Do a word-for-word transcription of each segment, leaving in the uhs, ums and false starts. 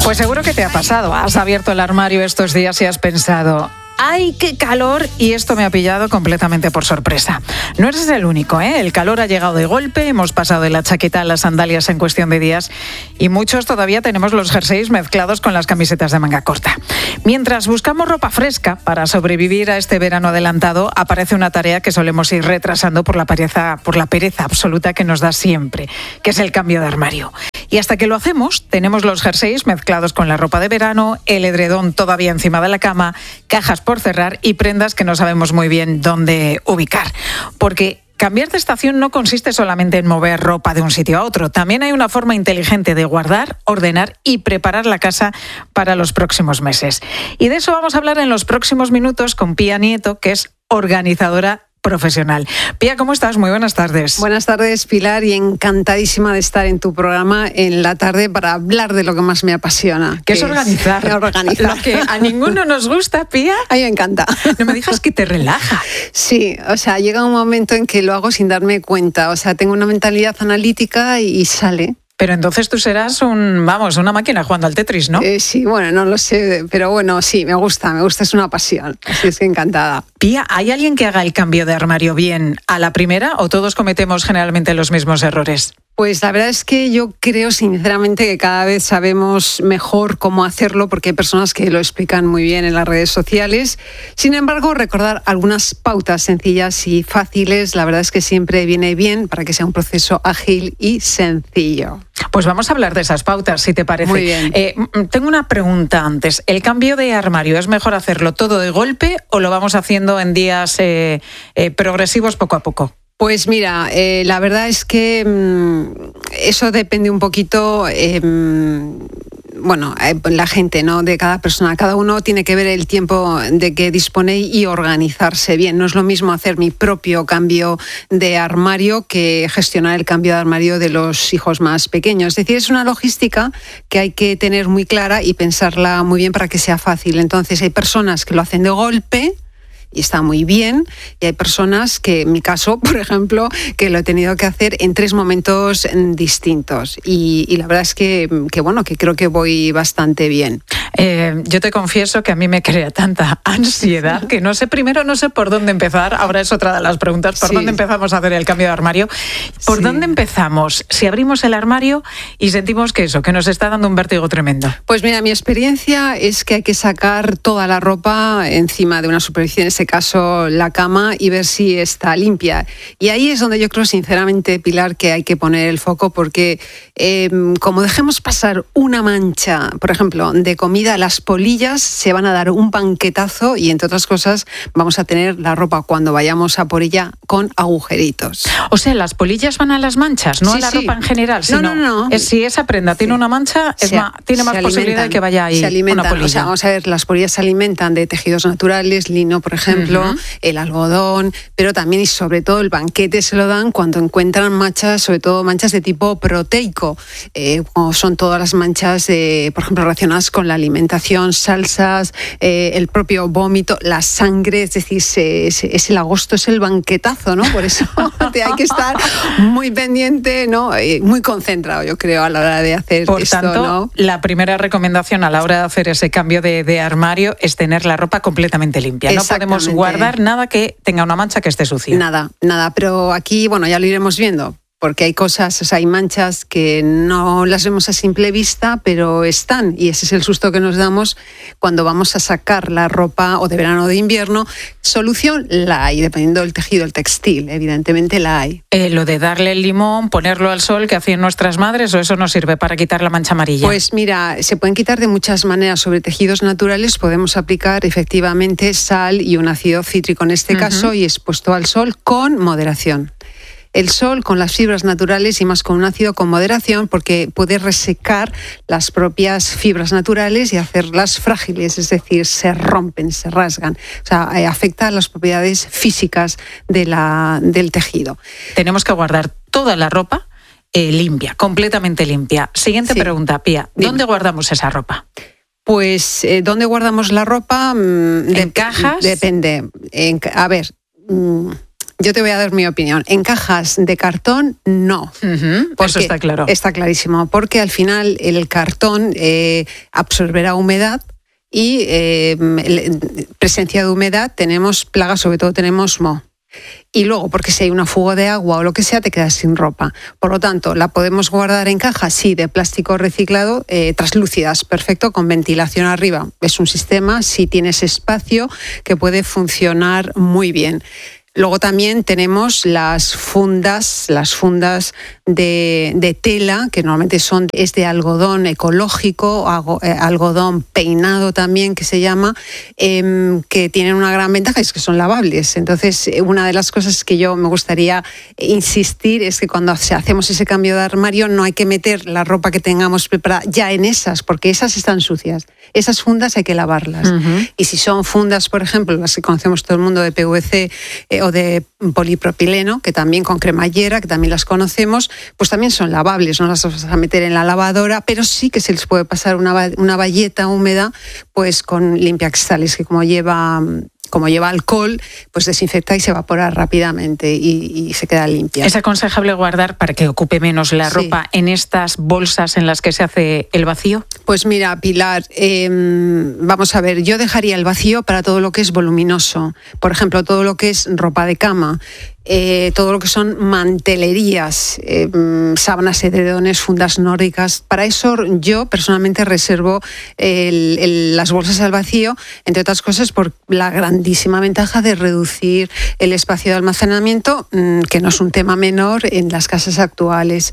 Pues seguro que te ha pasado. Has abierto el armario estos días y has pensado: ¡ay, qué calor! Y esto me ha pillado completamente por sorpresa. No eres el único, ¿eh? El calor ha llegado de golpe, hemos pasado de la chaqueta a las sandalias en cuestión de días y muchos todavía tenemos los jerseys mezclados con las camisetas de manga corta. Mientras buscamos ropa fresca para sobrevivir a este verano adelantado, aparece una tarea que solemos ir retrasando por la pereza, por la pereza absoluta que nos da siempre, que es el cambio de armario. Y hasta que lo hacemos, tenemos los jerseys mezclados con la ropa de verano, el edredón todavía encima de la cama, cajas por cerrar y prendas que no sabemos muy bien dónde ubicar. Porque cambiar de estación no consiste solamente en mover ropa de un sitio a otro. También hay una forma inteligente de guardar, ordenar y preparar la casa para los próximos meses. Y de eso vamos a hablar en los próximos minutos con Pía Nieto, que es organizadora profesional. Pía, ¿cómo estás? Muy buenas tardes. Buenas tardes, Pilar, y encantadísima de estar en tu programa en la tarde para hablar de lo que más me apasiona. Que es organizar. Es organizar. Lo que a ninguno nos gusta, Pía. A mí me encanta. No me digas que te relaja. Sí, o sea, llega un momento en que lo hago sin darme cuenta. O sea, tengo una mentalidad analítica y sale. Pero entonces tú serás un, vamos, una máquina jugando al Tetris, ¿no? Eh, sí, bueno, no lo sé, pero bueno, sí, me gusta, me gusta, es una pasión. Así es que encantada. Pía, ¿hay alguien que haga el cambio de armario bien a la primera o todos cometemos generalmente los mismos errores? Pues la verdad es que yo creo sinceramente que cada vez sabemos mejor cómo hacerlo porque hay personas que lo explican muy bien en las redes sociales. Sin embargo, recordar algunas pautas sencillas y fáciles, la verdad es que siempre viene bien para que sea un proceso ágil y sencillo. Pues vamos a hablar de esas pautas, si te parece. Muy bien. Eh, tengo una pregunta antes. ¿El cambio de armario es mejor hacerlo todo de golpe o lo vamos haciendo en días eh, eh, progresivos poco a poco? Pues mira, eh, la verdad es que mmm, eso depende un poquito, eh, bueno, eh, la gente, ¿no? De cada persona. Cada uno tiene que ver el tiempo de que dispone y organizarse bien. No es lo mismo hacer mi propio cambio de armario que gestionar el cambio de armario de los hijos más pequeños. Es decir, es una logística que hay que tener muy clara y pensarla muy bien para que sea fácil. Entonces, hay personas que lo hacen de golpe y está muy bien, y hay personas que, en mi caso, por ejemplo, que lo he tenido que hacer en tres momentos distintos. Y, y la verdad es que, que, bueno, que creo que voy bastante bien. Eh, yo te confieso que a mí me crea tanta ansiedad que no sé, primero no sé por dónde empezar. Ahora es otra de las preguntas, ¿por sí. dónde empezamos a hacer el cambio de armario? ¿Por sí. dónde empezamos? Si abrimos el armario y sentimos que eso, que nos está dando un vértigo tremendo. Pues mira, mi experiencia es que hay que sacar toda la ropa encima de una superficie, en este caso la cama, y ver si está limpia. Y ahí es donde yo creo sinceramente, Pilar, que hay que poner el foco, porque eh, como dejemos pasar una mancha, por ejemplo, de comida, las polillas se van a dar un banquetazo y, entre otras cosas, vamos a tener la ropa cuando vayamos a por ella con agujeritos. O sea, las polillas van a las manchas, no sí, a la sí. ropa en general, sino no, no, no. Es, si esa prenda sí. tiene una mancha, es se, más, tiene más posibilidad de que vaya ahí se alimentan, una polilla. O sea, vamos a ver, las polillas se alimentan de tejidos naturales, lino, por ejemplo, uh-huh. el algodón, pero también y sobre todo el banquete se lo dan cuando encuentran manchas, sobre todo manchas de tipo proteico, eh, como son todas las manchas, de, por ejemplo, relacionadas con la alimentación, salsas, eh, el propio vómito, la sangre, es decir, se, se, es el agosto, es el banquetazo, ¿no? Por eso te hay que estar muy pendiente, ¿no? Eh, muy concentrado, yo creo, a la hora de hacer por esto, tanto, ¿no? La primera recomendación a la hora de hacer ese cambio de, de armario es tener la ropa completamente limpia. No podemos guardar nada que tenga una mancha que esté sucia. Nada, nada, pero aquí, bueno, ya lo iremos viendo. Porque hay cosas, o sea, hay manchas que no las vemos a simple vista, pero están, y ese es el susto que nos damos cuando vamos a sacar la ropa o de verano o de invierno. Solución la hay, dependiendo del tejido, el textil, evidentemente la hay. Eh, lo de darle el limón, ponerlo al sol, que hacían nuestras madres, ¿o eso no sirve para quitar la mancha amarilla? Pues mira, se pueden quitar de muchas maneras. Sobre tejidos naturales podemos aplicar efectivamente sal y un ácido cítrico en este uh-huh. caso, y expuesto al sol con moderación. El sol con las fibras naturales y más con un ácido con moderación, porque puede resecar las propias fibras naturales y hacerlas frágiles, es decir, se rompen, se rasgan. O sea, eh, afecta a las propiedades físicas de la, del tejido. Tenemos que guardar toda la ropa eh, limpia, completamente limpia. Siguiente sí. pregunta, Pía. ¿Dónde Dime. guardamos esa ropa? Pues, eh, ¿dónde guardamos la ropa? ¿En de- cajas? Depende. En, a ver... Mmm, yo te voy a dar mi opinión. En cajas de cartón, no. Uh-huh, eso está claro. Está clarísimo, porque al final el cartón eh, absorberá humedad y eh, presencia de humedad, tenemos plagas, sobre todo tenemos moho. Y luego, porque si hay una fuga de agua o lo que sea, te quedas sin ropa. Por lo tanto, ¿la podemos guardar en cajas? Sí, de plástico reciclado, eh, translúcidas, perfecto, con ventilación arriba. Es un sistema, si tienes espacio, que puede funcionar muy bien. Luego también tenemos las fundas, las fundas de, de tela, que normalmente son es de algodón ecológico, algodón peinado también, que se llama, eh, que tienen una gran ventaja, es que son lavables. Entonces, una de las cosas que yo me gustaría insistir es que cuando hacemos ese cambio de armario no hay que meter la ropa que tengamos preparada ya en esas, porque esas están sucias. Esas fundas hay que lavarlas. Uh-huh. Y si son fundas, por ejemplo, las que conocemos todo el mundo de P V C eh, o de polipropileno, que también con cremallera, que también las conocemos, pues también son lavables, no las vas a meter en la lavadora, pero sí que se les puede pasar una, una bayeta húmeda pues con limpiacristales, que como lleva... como lleva alcohol, pues desinfecta y se evapora rápidamente y, y se queda limpia. ¿Es aconsejable guardar para que ocupe menos la sí. ropa en estas bolsas en las que se hace el vacío? Pues mira, Pilar, eh, vamos a ver, yo dejaría el vacío para todo lo que es voluminoso. Por ejemplo, todo lo que es ropa de cama, Eh, todo lo que son mantelerías, eh, sábanas, edredones, fundas nórdicas. Para eso yo personalmente reservo el, el, las bolsas al vacío, entre otras cosas por la grandísima ventaja de reducir el espacio de almacenamiento, mmm, que no es un tema menor en las casas actuales.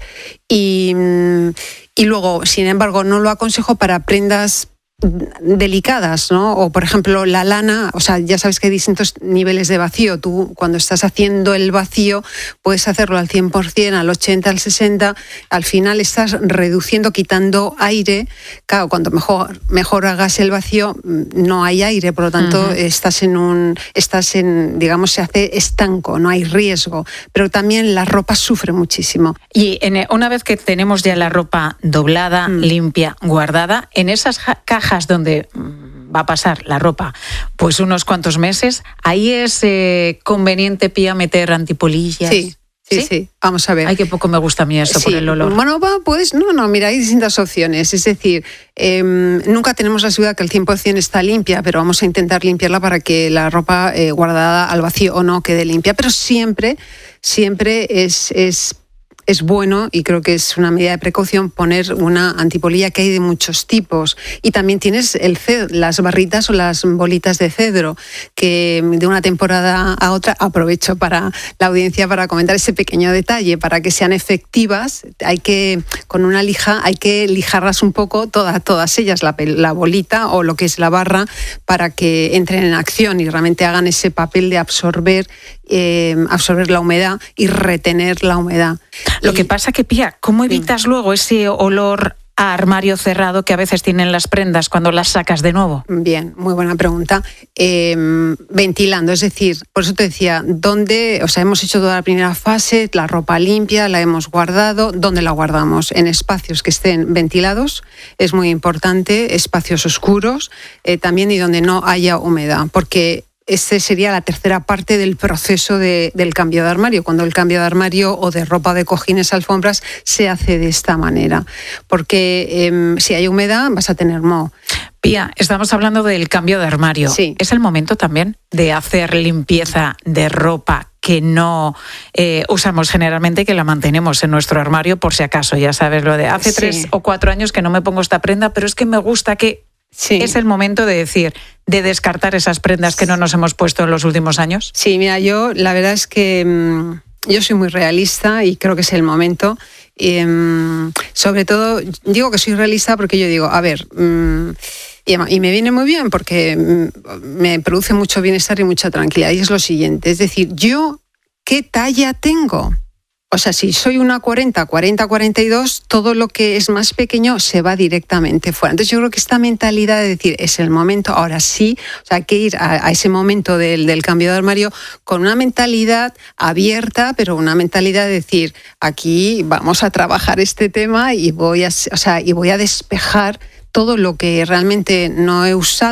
Y, mmm, y luego, sin embargo, no lo aconsejo para prendas delicadas, ¿no? O por ejemplo la lana, o sea, ya sabes que hay distintos niveles de vacío. Tú cuando estás haciendo el vacío puedes hacerlo al cien por ciento, al ochenta, al sesenta, al final estás reduciendo, quitando aire. Claro, cuanto mejor mejor hagas el vacío, no hay aire, por lo tanto, uh-huh. estás en un estás en, digamos, se hace estanco, no hay riesgo, pero también la ropa sufre muchísimo. Y en, una vez que tenemos ya la ropa doblada, mm. limpia, guardada, en esas cajas donde va a pasar la ropa pues unos cuantos meses, ahí es eh, conveniente, Pía, meter antipolillas. Sí. Sí, sí, sí, vamos a ver. Ay, qué poco me gusta a mí eso, sí, por el olor. Bueno, pues no, no, mira, hay distintas opciones. Es decir, eh, nunca tenemos la seguridad que el cien por ciento está limpia, pero vamos a intentar limpiarla para que la ropa eh, guardada al vacío o no quede limpia. Pero siempre, siempre es... es Es bueno, y creo que es una medida de precaución, poner una antipolilla, que hay de muchos tipos. Y también tienes el cedro, las barritas o las bolitas de cedro, que de una temporada a otra, aprovecho para la audiencia para comentar ese pequeño detalle, para que sean efectivas, hay que, con una lija, hay que lijarlas un poco, todas, todas ellas, la, la bolita o lo que es la barra, para que entren en acción y realmente hagan ese papel de absorber Eh, absorber la humedad y retener la humedad. Lo y, que pasa que, Pía, ¿cómo evitas sí. luego ese olor a armario cerrado que a veces tienen las prendas cuando las sacas de nuevo? Bien, muy buena pregunta. Eh, ventilando, es decir, por eso te decía, ¿dónde? O sea, hemos hecho toda la primera fase, la ropa limpia, la hemos guardado. ¿Dónde la guardamos? En espacios que estén ventilados, es muy importante, espacios oscuros, eh, también, y donde no haya humedad, porque esta sería la tercera parte del proceso de, del cambio de armario, cuando el cambio de armario o de ropa, de cojines, alfombras, se hace de esta manera. Porque eh, si hay humedad vas a tener moho. Pía, estamos hablando del cambio de armario. Sí. ¿Es el momento también de hacer limpieza de ropa que no eh, usamos generalmente y que la mantenemos en nuestro armario por si acaso? Ya sabes, lo de hace sí. tres o cuatro años que no me pongo esta prenda, pero es que me gusta que... Sí. ¿Es el momento de decir, de descartar esas prendas que no nos hemos puesto en los últimos años? Sí, mira, yo la verdad es que mmm, yo soy muy realista y creo que es el momento. Y, mmm, sobre todo, digo que soy realista porque yo digo, a ver, mmm, y, y me viene muy bien porque mmm, me produce mucho bienestar y mucha tranquilidad. Y es lo siguiente, es decir, yo, ¿qué talla tengo? O sea, si soy una cuarenta, cuarenta, cuarenta y dos, todo lo que es más pequeño se va directamente fuera. Entonces yo creo que esta mentalidad de decir, es el momento, ahora sí, o sea, hay que ir a, a ese momento del, del cambio de armario con una mentalidad abierta, pero una mentalidad de decir, aquí vamos a trabajar este tema y voy a, o sea, y voy a despejar todo lo que realmente no he usado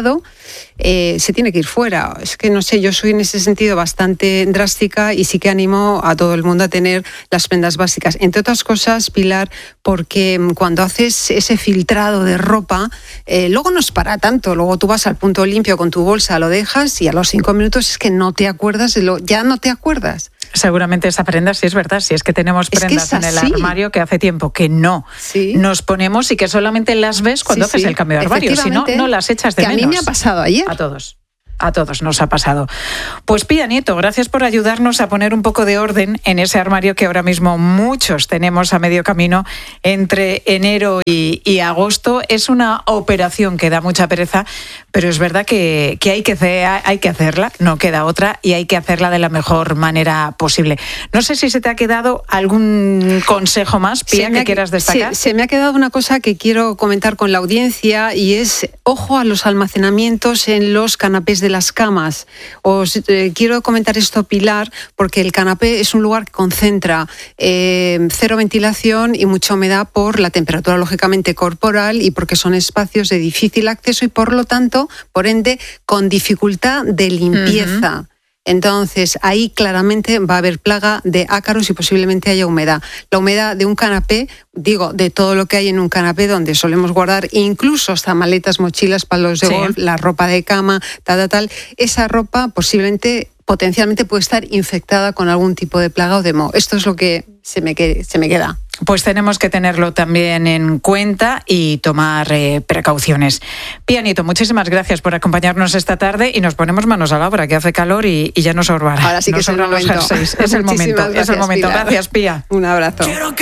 eh, se tiene que ir fuera. Es que no sé, yo soy en ese sentido bastante drástica y sí que animo a todo el mundo a tener las prendas básicas. Entre otras cosas, Pilar, porque cuando haces ese filtrado de ropa, eh, luego no es para tanto. Luego tú vas al punto limpio con tu bolsa, lo dejas y a los cinco minutos es que no te acuerdas, de lo, ya no te acuerdas. Seguramente esa prenda sí es verdad, si es que tenemos prendas es que en el armario que hace tiempo que no sí. nos ponemos y que solamente las ves cuando sí, haces sí. el cambio de armario, si no, no las echas de que menos. A mí me ha pasado ayer. A todos. A todos nos ha pasado. Pues Pía Nieto, gracias por ayudarnos a poner un poco de orden en ese armario que ahora mismo muchos tenemos a medio camino entre enero y, y agosto. Es una operación que da mucha pereza, pero es verdad que, que hay que hacer, hay que hacerla, no queda otra, y hay que hacerla de la mejor manera posible. No sé si se te ha quedado algún consejo más, Pía, que ha, quieras destacar. Se, se me ha quedado una cosa que quiero comentar con la audiencia y es, ojo a los almacenamientos en los canapés de las camas. Os eh, quiero comentar esto, Pilar, porque el canapé es un lugar que concentra eh, cero ventilación y mucha humedad por la temperatura, lógicamente, corporal y porque son espacios de difícil acceso y, por lo tanto, por ende, con dificultad de limpieza. Uh-huh. Entonces, ahí claramente va a haber plaga de ácaros y posiblemente haya humedad. La humedad de un canapé, digo, de todo lo que hay en un canapé donde solemos guardar incluso hasta maletas, mochilas, palos de sí. golf, la ropa de cama, tal, tal, tal, esa ropa posiblemente, potencialmente puede estar infectada con algún tipo de plaga o de moho. Esto es lo que se me, que, se me queda. Pues tenemos que tenerlo también en cuenta y tomar eh, precauciones. Pía Nieto, muchísimas gracias por acompañarnos esta tarde y nos ponemos manos a la obra, que hace calor y, y ya nos sorbará. Ahora sí que nos es el momento. Es el momento, es el momento. Gracias, Pía. Un abrazo.